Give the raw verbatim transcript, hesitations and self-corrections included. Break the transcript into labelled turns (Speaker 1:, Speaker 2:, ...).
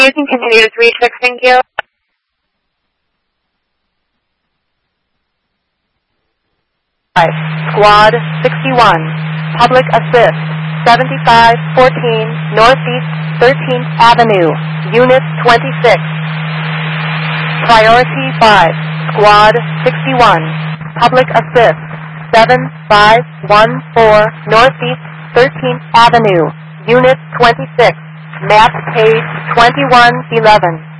Speaker 1: You can continue to three six, thank you.
Speaker 2: Squad sixty-one, Public Assist, seventy-five fourteen Northeast thirteenth Avenue, Unit twenty-six. Priority five, Squad sixty-one, Public Assist, seven five one four Northeast thirteenth Avenue, Unit twenty-six, map page twenty-one eleven.